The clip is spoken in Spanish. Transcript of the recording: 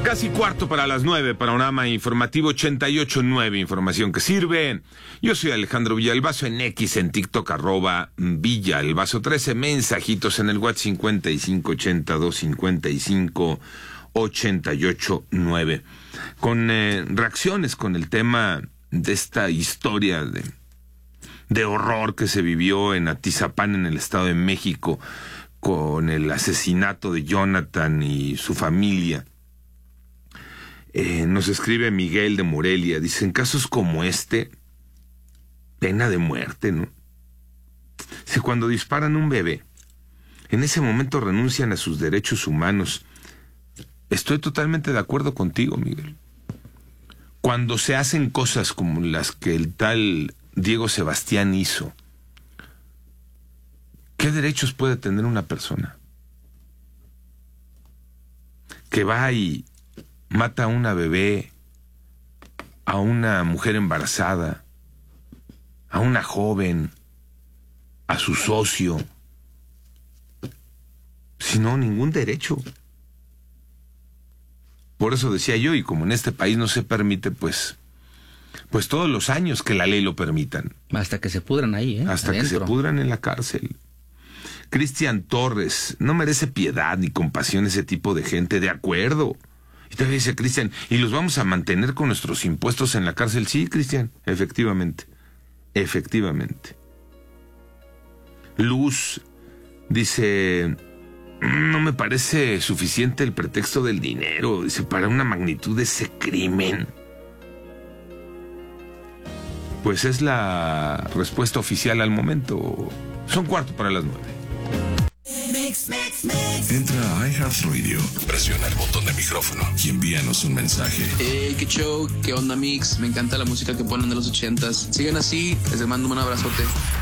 Casi cuarto para las 9, panorama informativo 88.9, información que sirve. Yo soy Alejandro Villalbazo, en X, en TikTok, @Villalbazo 13, mensajitos en el WhatsApp 5582558889. Con reacciones con el tema de esta historia de horror que se vivió en Atizapán, en el Estado de México, con el asesinato de Jonathan y su familia. Nos escribe Miguel de Morelia, dice, en casos como este, pena de muerte, ¿no? Si cuando disparan a un bebé, en ese momento renuncian a sus derechos humanos. Estoy totalmente de acuerdo contigo, Miguel. Cuando se hacen cosas como las que el tal Diego Sebastián hizo, ¿qué derechos puede tener una persona que va y mata a una bebé, a una mujer embarazada, a una joven, a su socio? Sino ningún derecho. Por eso decía yo, y como en este país no se permite, pues todos los años que la ley lo permitan. Hasta que se pudran ahí, hasta adentro, que se pudran en la cárcel. Cristian Torres, no merece piedad ni compasión ese tipo de gente, de acuerdo. Y todavía dice Cristian, ¿y los vamos a mantener con nuestros impuestos en la cárcel? Sí, Cristian, efectivamente. Luz dice, no me parece suficiente el pretexto del dinero, dice, para una magnitud de ese crimen. Pues es la respuesta oficial al momento. Son 8:45. Entra a iHeartRadio, presiona el botón de micrófono y envíanos un mensaje. Qué show, qué onda, Mix. Me encanta la música que ponen de los 80s. Sigan así, les mando un abrazote.